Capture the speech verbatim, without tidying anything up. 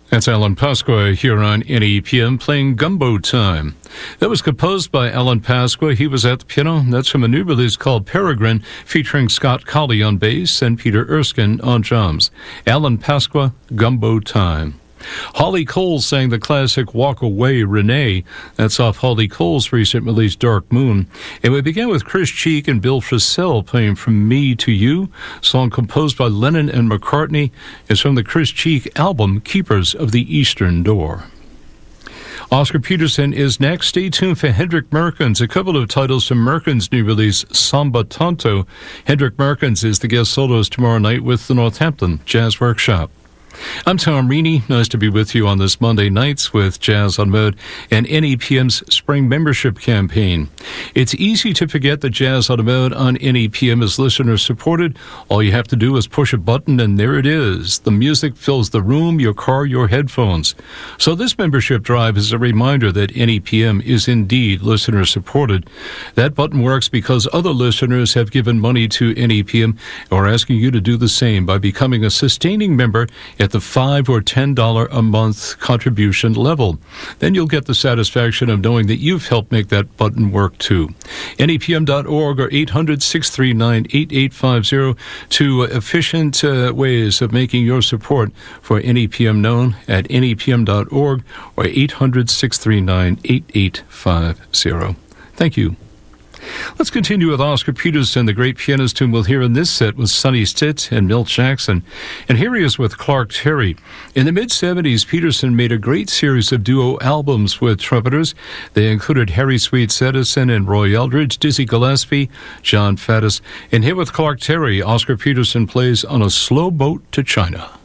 That's Alan Pasqua here on N E P M playing Gumbo Time. That was composed by Alan Pasqua. He was at the piano. That's from a new release called Peregrine, featuring Scott Colley on bass and Peter Erskine on drums. Alan Pasqua, Gumbo Time. Holly Cole sang the classic Walk Away, Renee. That's off Holly Cole's recent release, Dark Moon. And we began with Chris Cheek and Bill Frisell playing From Me to You, song composed by Lennon and McCartney. It's from the Chris Cheek album, Keepers of the Eastern Door. Oscar Peterson is next. Stay tuned for Hendrik Merkens, a couple of titles from Merkens' new release, Samba Tanto. Hendrik Merkens is the guest soloist tomorrow night with the Northampton Jazz Workshop. I'm Tom Reaney. Nice to be with you on this Monday nights with Jazz on Mode and N E P M's spring membership campaign. It's easy to forget that Jazz on Mode on N E P M is listener supported. All you have to do is push a button and there it is. The music fills the room, your car, your headphones. So this membership drive is a reminder that N E P M is indeed listener supported. That button works because other listeners have given money to N E P M or are asking you to do the same by becoming a sustaining member at the five or ten dollar a month contribution level. Then you'll get the satisfaction of knowing that you've helped make that button work too. N E P M dot org or eight hundred, six three nine, eight eight five zero, two efficient uh, ways of making your support for N E P M known at N E P M dot org or eight hundred, six three nine, eight eight five zero. Thank you. Let's continue with Oscar Peterson, the great pianist whom we'll hear in this set with Sonny Stitt and Milt Jackson. And here he is with Clark Terry. In the mid-seventies, Peterson made a great series of duo albums with trumpeters. They included Harry Sweets Edison and Roy Eldridge, Dizzy Gillespie, John Faddis. And here with Clark Terry, Oscar Peterson plays On a Slow Boat to China.